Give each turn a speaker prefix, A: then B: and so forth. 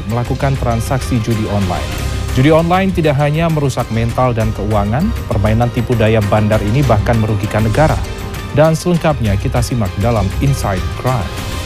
A: melakukan transaksi judi online. Judi online tidak hanya merusak mental dan keuangan, permainan tipu daya bandar ini bahkan merugikan negara. Dan selengkapnya kita simak dalam Inside Crime.